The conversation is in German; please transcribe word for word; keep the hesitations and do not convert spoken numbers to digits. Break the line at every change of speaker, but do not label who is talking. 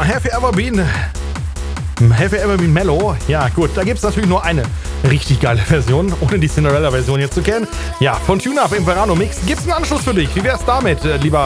Have You Ever Been... Have You Ever Been Mellow? Ja, gut, da gibt es natürlich nur eine richtig geile Version, ohne die Cinderella-Version jetzt zu kennen. Ja, von Tune Up im Verano Mix gibt's einen Anschluss für dich. Wie wär's damit, äh, lieber